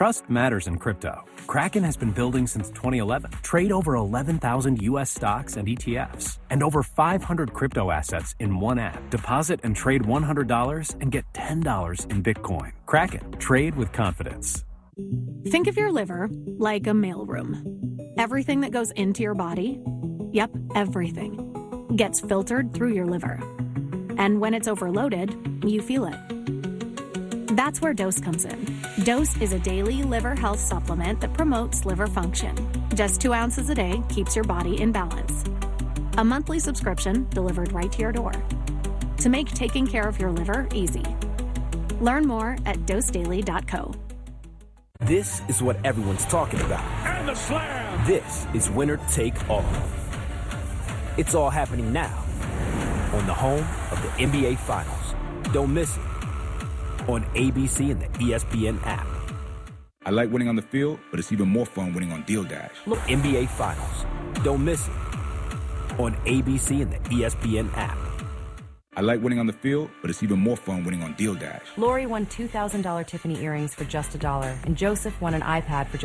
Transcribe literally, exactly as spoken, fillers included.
Trust matters in crypto. Kraken has been building since twenty eleven. Trade over eleven thousand U S stocks and E T Fs. And over five hundred crypto assets in one app. Deposit and trade one hundred dollars and get ten dollars in Bitcoin. Kraken. Trade with confidence. Think of your liver like a mailroom. Everything that goes into your body, yep, everything, gets filtered through your liver. And when it's overloaded, you feel it. That's where Dose comes in. Dose is a daily liver health supplement that promotes liver function. Just two ounces a day keeps your body in balance. A monthly subscription delivered right to your door. To make taking care of your liver easy. Learn more at dose daily dot co. This is what everyone's talking about. And the slam! This is Winner Take All. It's all happening now on the home of the N B A Finals. Don't miss it on A B C and the E S P N app. I like winning on the field, but it's even more fun winning on Deal Dash. Look, N B A Finals. Don't miss it on A B C and the E S P N app. I like winning on the field, but it's even more fun winning on Deal Dash. Lori won two thousand dollars Tiffany earrings for just a dollar, and Joseph won an iPad for just